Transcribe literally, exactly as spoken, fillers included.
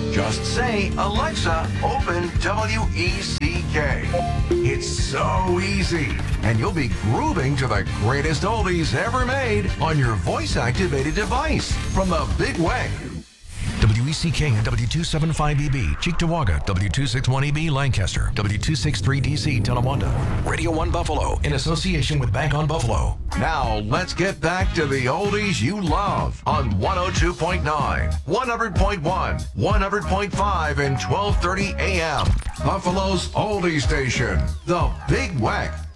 Just say, Alexa, open W E C K. It's so easy, and you'll be grooving to the greatest oldies ever made on your voice-activated device from the Big Way. W E C K and W two seventy-five E B, Cheektowaga, W two sixty-one E B, Lancaster, W two sixty-three D C, Tonawanda. Radio one Buffalo, in association with Bank on Buffalo. Now, let's get back to the oldies you love on one oh two point nine, one hundred point one, one hundred point five, and twelve thirty A M. Buffalo's oldie station, the Big Weck.